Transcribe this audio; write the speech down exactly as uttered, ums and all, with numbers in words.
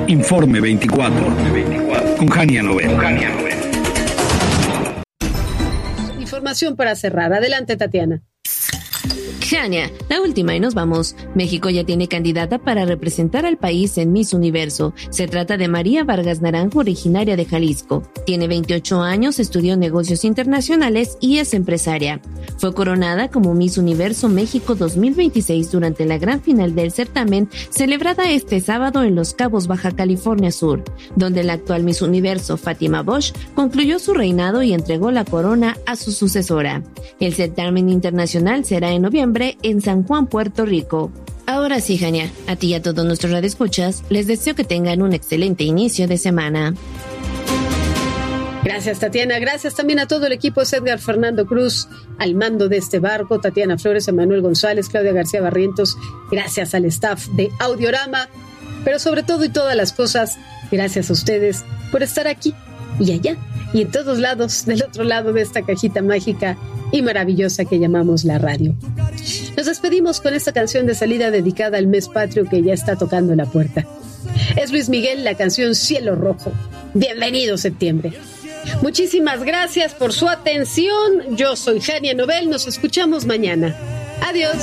Informe veinticuatro, con Jania Nobel. Información para cerrar. Adelante, Tatiana. Jania, la última y nos vamos. México ya tiene candidata para representar al país en Miss Universo. Se trata de María Vargas Naranjo, originaria de Jalisco. Tiene veintiocho años, estudió negocios internacionales y es empresaria. Fue coronada como Miss Universo México dos mil veintiséis durante la gran final del certamen, celebrada este sábado en Los Cabos, Baja California Sur, donde la actual Miss Universo, Fátima Bosch, concluyó su reinado y entregó la corona a su sucesora. El certamen internacional será en noviembre en San Juan, Puerto Rico. Ahora sí, Jania, a ti y a todos nuestros radioescuchas, les deseo que tengan un excelente inicio de semana. Gracias, Tatiana. Gracias también a todo el equipo. Es Edgar Fernando Cruz al mando de este barco, Tatiana Flores, Emanuel González, Claudia García Barrientos. Gracias al staff de Audiorama, pero sobre todo y todas las cosas, gracias a ustedes por estar aquí y allá y en todos lados, del otro lado de esta cajita mágica y maravillosa que llamamos la radio. Nos despedimos con esta canción de salida dedicada al mes patrio que ya está tocando la puerta. Es Luis Miguel, la canción Cielo Rojo. Bienvenido septiembre. Muchísimas gracias por su atención. Yo soy Jania Nobel. Nos escuchamos mañana. Adiós.